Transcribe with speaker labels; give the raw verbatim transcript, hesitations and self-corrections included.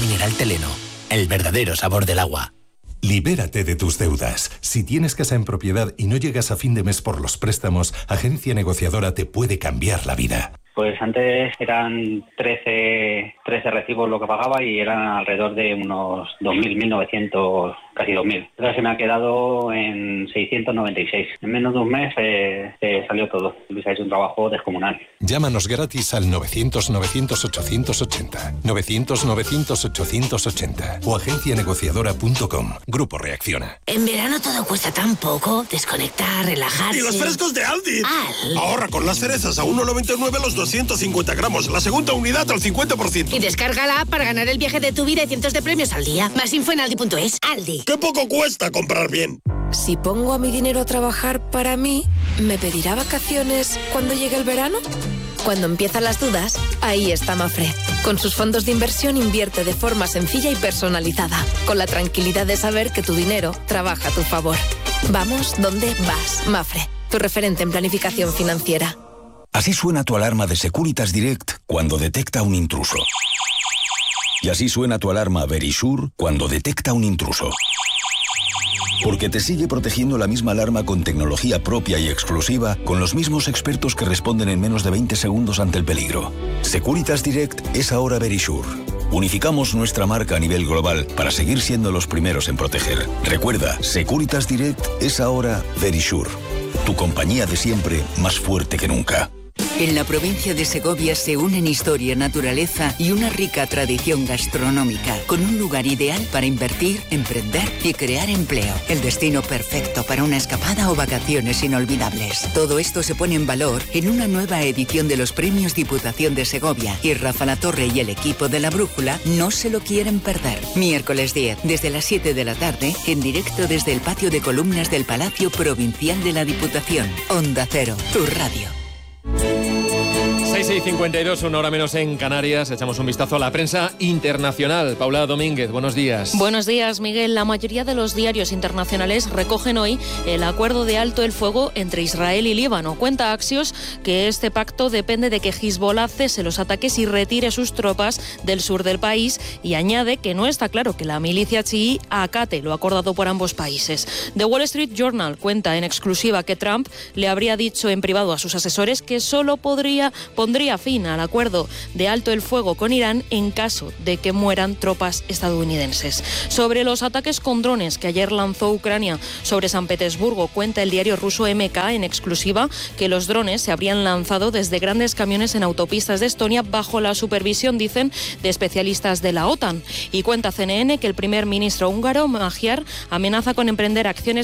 Speaker 1: mineral Teleno, el verdadero sabor del agua.
Speaker 2: Libérate de tus deudas. Si tienes casa en propiedad y no llegas a fin de mes por los préstamos, Agencia Negociadora te puede cambiar la vida.
Speaker 3: Pues antes eran trece, trece recibos lo que pagaba y eran alrededor de unos dos mil, mil novecientos, casi dos mil. Ahora se me ha quedado en seiscientos noventa y seis. En menos de un mes eh, eh, salió todo. Luis ha hecho un trabajo descomunal.
Speaker 2: Llámanos gratis al novecientos, novecientos, ochocientos ochenta. novecientos, novecientos, ochocientos ochenta. O agencia negociadora punto com. Grupo Reacciona.
Speaker 4: En verano todo cuesta tan poco. Desconectar, relajarse.
Speaker 5: ¡Y los frescos de Aldi!
Speaker 4: Al.
Speaker 5: Ahorra con las cerezas a uno noventa y nueve los doscientos cincuenta gramos. La segunda unidad al cincuenta por ciento.
Speaker 4: Y descarga la app para ganar el viaje de tu vida y cientos de premios al día. Más info en aldi punto es. Aldi.
Speaker 5: ¡Qué poco cuesta comprar bien!
Speaker 6: Si pongo a mi dinero a trabajar para mí, ¿me pedirá vacaciones cuando llegue el verano? Cuando empiezan las dudas, ahí está Mafre. Con sus fondos de inversión invierte de forma sencilla y personalizada, con la tranquilidad de saber que tu dinero trabaja a tu favor. Vamos donde vas, Mafre, tu referente en planificación financiera.
Speaker 7: Así suena tu alarma de Securitas Direct cuando detecta un intruso. Y así suena tu alarma Verisure cuando detecta un intruso. Porque te sigue protegiendo la misma alarma con tecnología propia y exclusiva, con los mismos expertos que responden en menos de veinte segundos ante el peligro. Securitas Direct es ahora Verisure. Unificamos nuestra marca a nivel global para seguir siendo los primeros en proteger. Recuerda, Securitas Direct es ahora Verisure. Tu compañía de siempre, más fuerte que nunca.
Speaker 8: En la provincia de Segovia se unen historia, naturaleza y una rica tradición gastronómica, con un lugar ideal para invertir, emprender y crear empleo. El destino perfecto para una escapada o vacaciones inolvidables. Todo esto se pone en valor en una nueva edición de los Premios Diputación de Segovia, y Rafa Latorre y el equipo de La Brújula no se lo quieren perder. Miércoles diez, desde las siete de la tarde, en directo desde el patio de columnas del Palacio Provincial de la Diputación. Onda Cero, tu radio.
Speaker 9: seis y cincuenta y dos, una hora menos en Canarias. Echamos un vistazo a la prensa internacional. Paula Domínguez, buenos días.
Speaker 10: Buenos días, Miguel. La mayoría de los diarios internacionales recogen hoy el acuerdo de alto el fuego entre Israel y Líbano. Cuenta Axios que este pacto depende de que Hezbollah cese los ataques y retire sus tropas del sur del país, y añade que no está claro que la milicia chií acate lo acordado por ambos países. The Wall Street Journal cuenta en exclusiva que Trump le habría dicho en privado a sus asesores que solo podría pondría fin al acuerdo de alto el fuego con Irán en caso de que mueran tropas estadounidenses. Sobre los ataques con drones que ayer lanzó Ucrania sobre San Petersburgo, cuenta el diario ruso M K en exclusiva que los drones se habrían lanzado desde grandes camiones en autopistas de Estonia bajo la supervisión, dicen, de especialistas de la OTAN. Y cuenta C N N que el primer ministro húngaro, Magyar, amenaza con emprender acciones